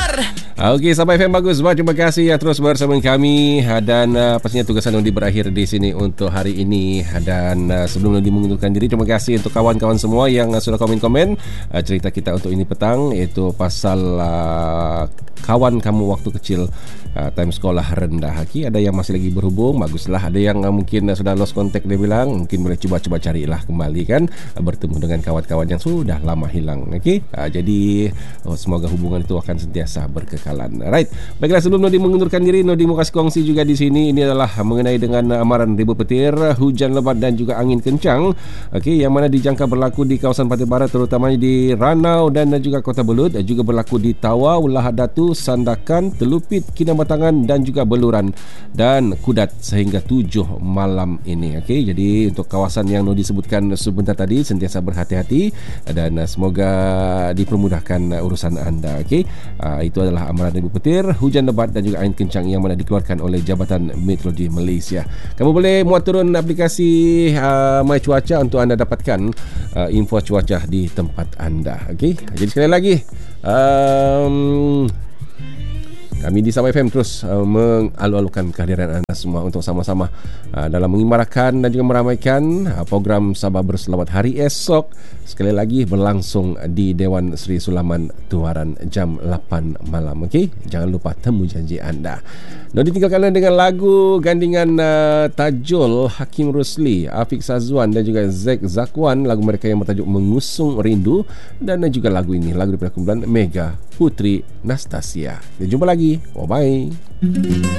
Okey, sahabat FM Bagus, terima kasih yang terus bersama kami dan pastinya tugasan Nodi berakhir di sini untuk hari ini. Dan sebelum Nodi mengundurkan diri, terima kasih untuk kawan-kawan semua yang sudah komen-komen cerita kita untuk ini petang, iaitu pasal kawan kamu waktu kecil, time sekolah rendah. Ada yang masih lagi berhubung, baguslah. Ada yang mungkin sudah lost contact, dia bilang mungkin boleh cuba-cuba carilah kembali kan, bertemu dengan kawan-kawan yang sudah lama hilang. Okey, jadi semoga hubungan itu akan sentiasa berkekalan. Right, baiklah, sebelum Nodi mengundurkan diri, Nodi mau kasih kongsi juga di sini. Ini adalah mengenai dengan amaran ribu petir, hujan lebat dan juga angin kencang. Okey, yang mana dijangka berlaku di kawasan Pantai Barat, terutamanya di Ranau dan juga Kota Belud, juga berlaku di Tawau, Lahad Datu, Sandakan, Telupit, Kinabatangan dan juga Beluran dan Kudat sehingga 7 malam ini. Okey, jadi untuk kawasan yang Nodi sebutkan sebentar tadi, sentiasa berhati-hati dan semoga dipermudahkan urusan anda. Okey, itu adalah amaran ribu petir, hujan lebat dan juga angin kencang yang mana dikeluarkan oleh Jabatan Meteorologi Malaysia. Kamu boleh muat turun aplikasi My Cuaca untuk anda dapatkan info cuaca di tempat anda. Okey, jadi sekali lagi kami di Sabah FM terus mengalu-alukan kehadiran anda semua untuk sama-sama dalam mengimarkan dan juga meramaikan program Sabah Berselamat hari esok. Sekali lagi berlangsung di Dewan Seri Sulaman Tuaran jam 8 malam. Okey, jangan lupa temu janji anda. Nodi tinggalkan dengan lagu gandingan Tajul, Hakim Rusli, Afiq Sazwan dan juga Zek Zakwan, lagu mereka yang bertajuk Mengusung Rindu, dan juga lagu ini, lagu daripada kumpulan Mega Putri Nastasia. Kita jumpa lagi. Bye-bye.